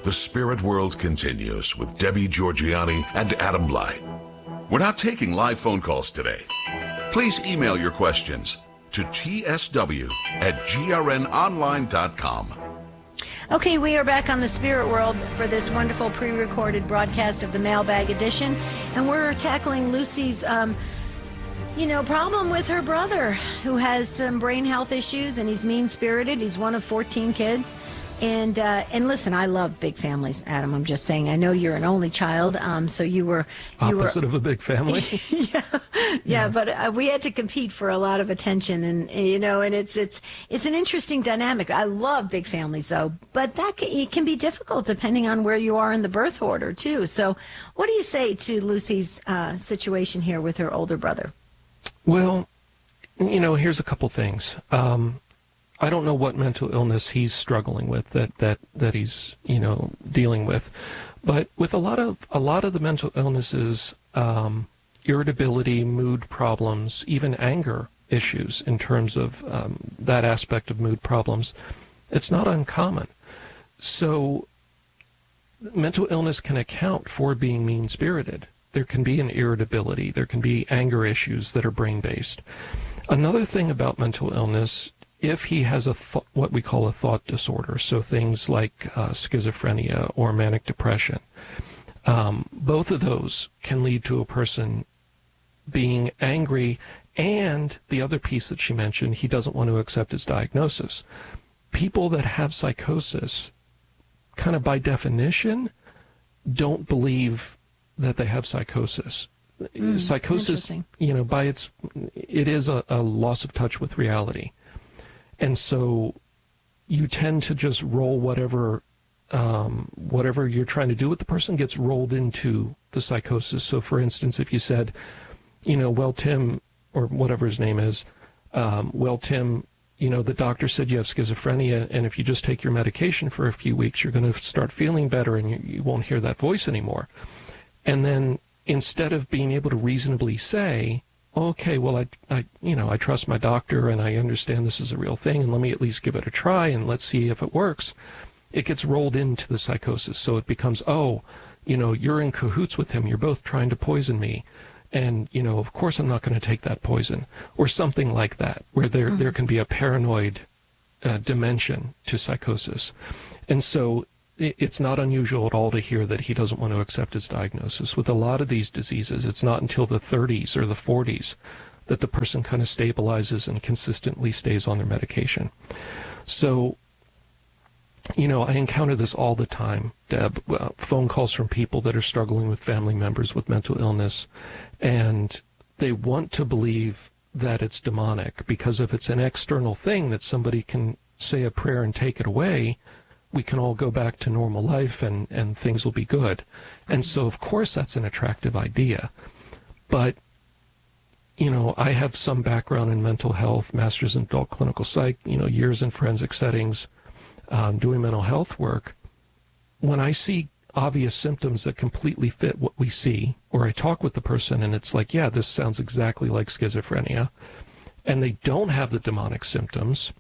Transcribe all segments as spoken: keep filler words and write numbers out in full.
The Spirit World continues with Debbie Georgianni and Adam Blai. We're not taking live phone calls today. Please email your questions to t s w at g r n online dot com. Okay, we are back on the Spirit World for this wonderful pre-recorded broadcast of the Mailbag Edition, and we're tackling Lucy's, um, you know, problem with her brother, who has some brain health issues, and he's mean-spirited. He's one of fourteen kids. And uh, and listen, I love big families, Adam. I'm just saying. I know you're an only child, um, so you were you opposite were, of a big family. yeah, yeah, yeah. But uh, we had to compete for a lot of attention, and you know, and it's it's it's an interesting dynamic. I love big families, though, but that can, it can be difficult depending on where you are in the birth order too. So, what do you say to Lucy's uh, situation here with her older brother? Well, you know, here's a couple things. Um, I don't know what mental illness he's struggling with, that, that, that he's, you know, dealing with. But with a lot of a lot of the mental illnesses, um, irritability, mood problems, even anger issues in terms of um, that aspect of mood problems, it's not uncommon. So mental illness can account for being mean-spirited. There can be an irritability. There can be anger issues that are brain-based. Another thing about mental illness, if he has a th- what we call a thought disorder, so things like uh, schizophrenia or manic depression, um, both of those can lead to a person being angry, and the other piece that she mentioned, he doesn't want to accept his diagnosis. People that have psychosis, kind of by definition, don't believe that they have psychosis. Mm, psychosis, you know, by its, it is a, a loss of touch with reality. And so you tend to just roll whatever um, whatever you're trying to do with the person gets rolled into the psychosis. So, for instance, if you said, you know, well, Tim, or whatever his name is, um, well, Tim, you know, the doctor said you have schizophrenia, and if you just take your medication for a few weeks, you're going to start feeling better, and you, you won't hear that voice anymore. And then instead of being able to reasonably say, okay, well, I, I, you know, I trust my doctor and I understand this is a real thing, and let me at least give it a try and let's see if it works, it gets rolled into the psychosis. So it becomes, oh, you know, you're in cahoots with him. You're both trying to poison me. And, you know, of course I'm not going to take that poison, or something like that, where there, mm-hmm. there can be a paranoid uh, dimension to psychosis. And so it's not unusual at all to hear that he doesn't want to accept his diagnosis. With a lot of these diseases, it's not until the thirties or the forties that the person kind of stabilizes and consistently stays on their medication. So, you know, I encounter this all the time, Deb, uh, phone calls from people that are struggling with family members with mental illness, and they want to believe that it's demonic, because if it's an external thing that somebody can say a prayer and take it away, we can all go back to normal life and, and things will be good. And so, of course, that's an attractive idea. But, you know, I have some background in mental health, master's in adult clinical psych, you know, years in forensic settings, um, doing mental health work. When I see obvious symptoms that completely fit what we see, or I talk with the person and it's like, yeah, this sounds exactly like schizophrenia, and they don't have the demonic symptoms,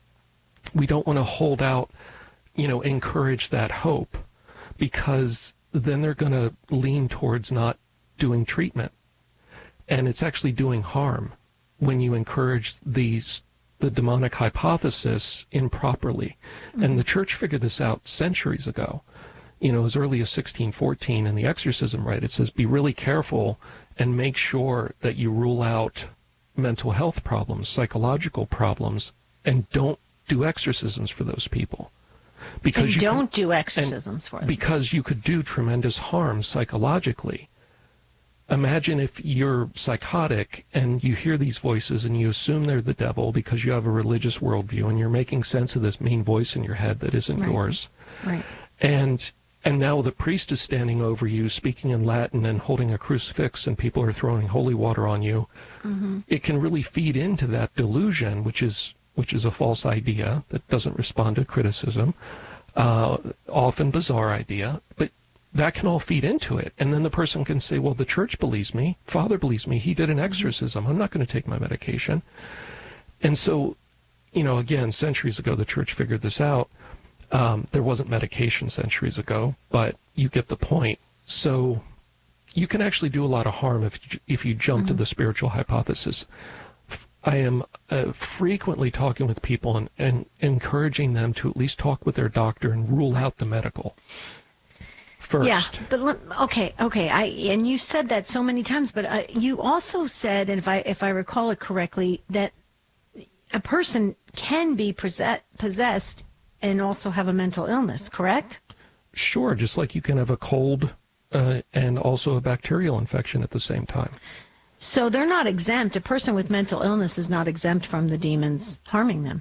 we don't want to hold out, you know, encourage that hope, because then they're going to lean towards not doing treatment. And it's actually doing harm when you encourage these, the demonic hypothesis improperly. Mm-hmm. And the church figured this out centuries ago, you know, as early as sixteen fourteen in the exorcism rite. It says, be really careful and make sure that you rule out mental health problems, psychological problems, and don't do exorcisms for those people. Because and you don't can, do exorcisms for them. Because you could do tremendous harm psychologically. Imagine if you're psychotic and you hear these voices and you assume they're the devil because you have a religious worldview and you're making sense of this mean voice in your head that isn't right. yours. Right. And and now the priest is standing over you speaking in Latin and holding a crucifix and people are throwing holy water on you. Mm-hmm. It can really feed into that delusion, which is which is a false idea that doesn't respond to criticism, uh, often bizarre idea, but that can all feed into it. And then the person can say, well, the church believes me, Father believes me, he did an exorcism, I'm not going to take my medication. And so, you know, again, centuries ago, the church figured this out. Um, there wasn't medication centuries ago, but you get the point. So you can actually do a lot of harm if you, if you jump mm-hmm. to the spiritual hypothesis. I am uh, frequently talking with people and, and encouraging them to at least talk with their doctor and rule out the medical first. Yeah, but let, okay, okay. I and you said that so many times, but uh, you also said, and if I if I recall it correctly, that a person can be possess, possessed and also have a mental illness. Correct? Sure, just like you can have a cold uh, and also a bacterial infection at the same time. So they're not exempt. A person with mental illness is not exempt from the demons harming them.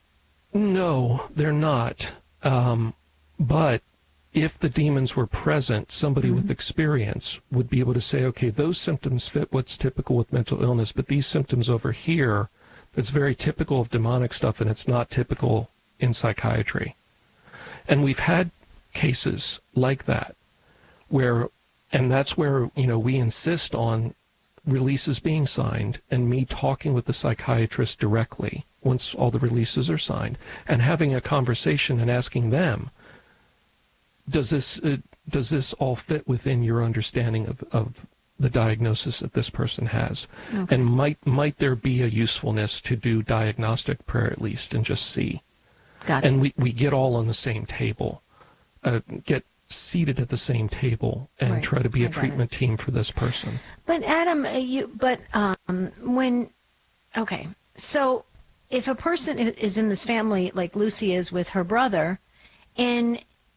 No, they're not. Um, but if the demons were present, somebody mm-hmm. with experience would be able to say, okay, those symptoms fit what's typical with mental illness, but these symptoms over here, that's very typical of demonic stuff, and it's not typical in psychiatry. And we've had cases like that where, and that's where, you know, we insist on releases being signed and me talking with the psychiatrist directly once all the releases are signed and having a conversation and asking them, does this uh, does this all fit within your understanding of, of the diagnosis that this person has? Okay. And might might there be a usefulness to do diagnostic prayer at least and just see? Got it. And we, we get all on the same table, uh, get seated at the same table and right. try to be a treatment it. team for this person. But Adam, you but um, when okay, so if a person is in this family like Lucy is with her brother, and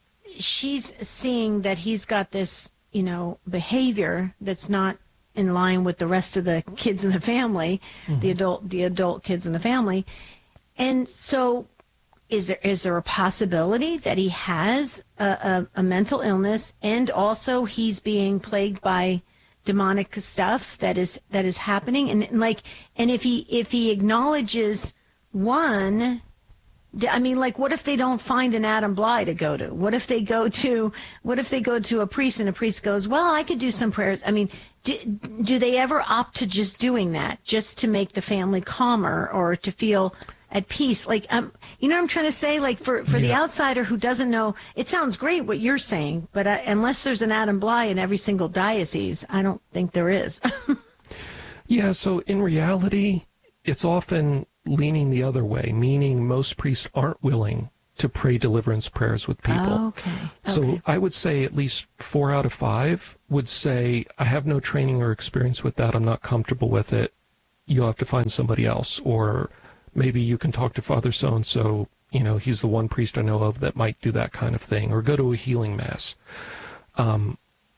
she's seeing that he's got this, you know, behavior that's not in line with the rest of the kids in the family, mm-hmm. the adult the adult kids in the family, and so. Is there is there a possibility that he has a, a, a mental illness and also he's being plagued by demonic stuff that is that is happening? And, and like, and if he if he acknowledges one, I mean, like, what if they don't find an Adam Bly to go to? What if they go to what if they go to a priest and a priest goes, well, I could do some prayers. I mean, do, do they ever opt to just doing that just to make the family calmer or to feel at peace? Like, um, you know what I'm trying to say? Like, for, for yeah. the outsider who doesn't know, it sounds great what you're saying, but uh, unless there's an Adam Bly in every single diocese, I don't think there is. Yeah, so in reality, it's often leaning the other way, meaning most priests aren't willing to pray deliverance prayers with people. Oh, okay. So okay. I would say at least four out of five would say, I have no training or experience with that. I'm not comfortable with it. You'll have to find somebody else, or maybe you can talk to Father so-and-so, you know, he's the one priest I know of that might do that kind of thing, or go to a healing mass. Um,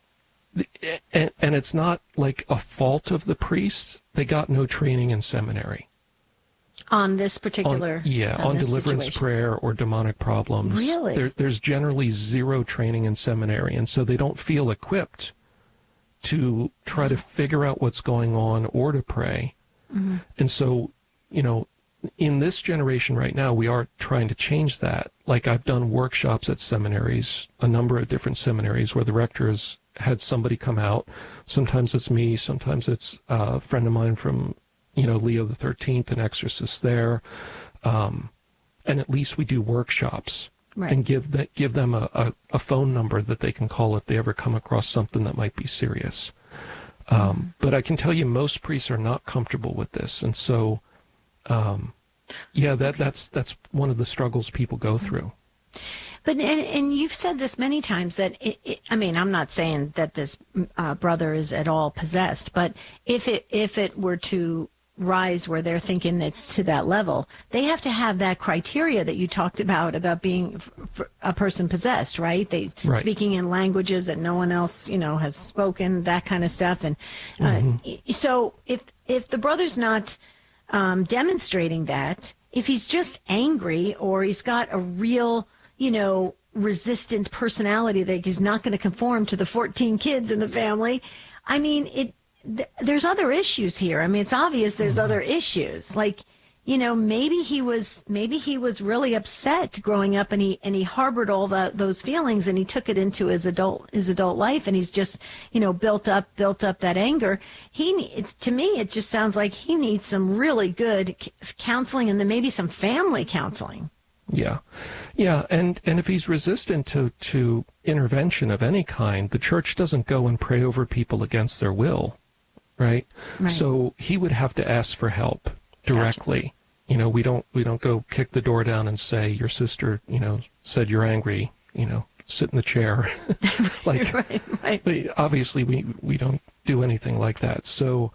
and, and it's not like a fault of the priests. They got no training in seminary. On this particular... On, yeah, on, on deliverance situation. Prayer or demonic problems. Really? There, there's generally zero training in seminary, and so they don't feel equipped to try to figure out what's going on or to pray. Mm-hmm. And so, you know, in this generation right now, we are trying to change that. Like, I've done workshops at seminaries, a number of different seminaries, where the rector has had somebody come out. Sometimes it's me, sometimes it's a friend of mine from, you know, Leo the thirteenth, an exorcist there. Um, and at least we do workshops right. and give that give them a, a, a phone number that they can call if they ever come across something that might be serious. Um, mm-hmm. But I can tell you most priests are not comfortable with this. And so, um, yeah, that, okay. that's that's one of the struggles people go through. But and, and you've said this many times that it, it, I mean, I'm not saying that this uh, brother is at all possessed, but if it if it were to rise where they're thinking it's to that level, they have to have that criteria that you talked about about being f- f- a person possessed, right? They right. speaking in languages that no one else, you know, has spoken, that kind of stuff. And uh, mm-hmm. so if if the brother's not um, demonstrating that, if he's just angry or he's got a real, you know, resistant personality that he's not going to conform to the fourteen kids in the family, I mean, it. Th- there's other issues here. I mean, it's obvious there's mm-hmm. other issues. Like, you know, maybe he was maybe he was really upset growing up, and he and he harbored all the, those feelings, and he took it into his adult his adult life, and he's just, you know, built up built up that anger. He it's, to me, it just sounds like he needs some really good c- counseling, and then maybe some family counseling. Yeah. Yeah, and, and if he's resistant to, to intervention of any kind, the church doesn't go and pray over people against their will, right? Right. So he would have to ask for help directly. Gotcha. You know, we don't we don't go kick the door down and say, your sister, you know, said you're angry, you know, sit in the chair. Like, right, right. we- obviously we, we don't do anything like that. So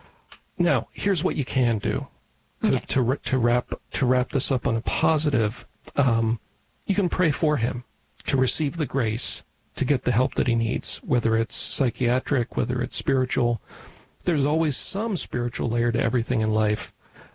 now here's what you can do to, Okay. to, to, to wrap, to wrap this up on a positive. Um, you can pray for him to receive the grace to get the help that he needs, whether it's psychiatric, whether it's spiritual. There's always some spiritual layer to everything in life.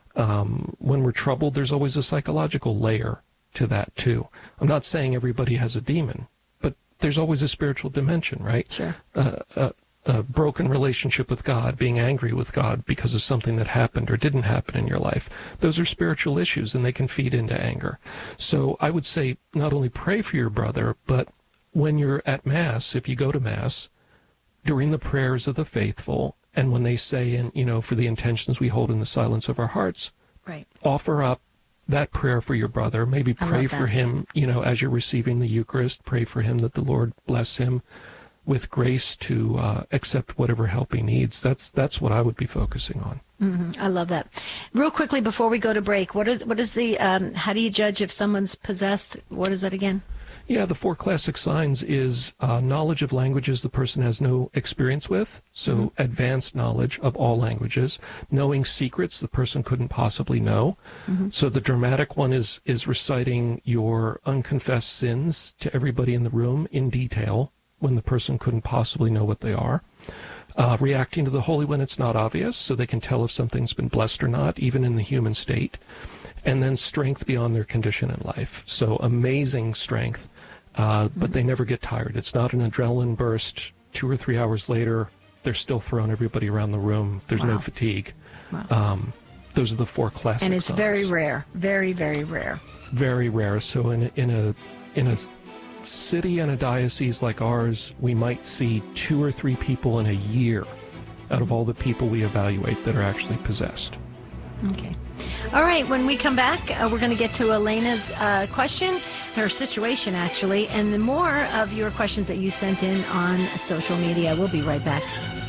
Um, when we're troubled, there's always a psychological layer to that too. I'm not saying everybody has a demon, but there's always a spiritual dimension, right? Sure. Uh, a, a broken relationship with God, being angry with God because of something that happened or didn't happen in your life. Those are spiritual issues, and they can feed into anger. So I would say not only pray for your brother, but when you're at Mass, if you go to Mass, during the prayers of the faithful, and when they say, in, you know, for the intentions we hold in the silence of our hearts, Right. offer up that prayer for your brother. Maybe I pray love for that. him, you know, as you're receiving the Eucharist. Pray for him that the Lord bless him with grace to uh, accept whatever help he needs. That's that's what I would be focusing on. Mm-hmm. I love that. Real quickly before we go to break, what is what is the um, how do you judge if someone's possessed? What is that again? Yeah, the four classic signs is uh, knowledge of languages the person has no experience with, so Mm-hmm. advanced knowledge of all languages, knowing secrets the person couldn't possibly know. Mm-hmm. So the dramatic one is is reciting your unconfessed sins to everybody in the room in detail when the person couldn't possibly know what they are. Uh, reacting to the holy when it's not obvious, so they can tell if something's been blessed or not, even in the human state. And then strength beyond their condition in life. So amazing strength, uh, but they never get tired. It's not an adrenaline burst. Two or three hours later, they're still throwing everybody around the room. There's Wow. no fatigue. Wow. Um, those are the four classic And it's signs. very rare, very, very rare. Very rare. So in a, in a in a city and a diocese like ours, we might see two or three people in a year out of all the people we evaluate that are actually possessed. Okay. All right. When we come back, uh, we're going to get to Elena's uh, question, her situation actually, and the more of your questions that you sent in on social media. We'll be right back.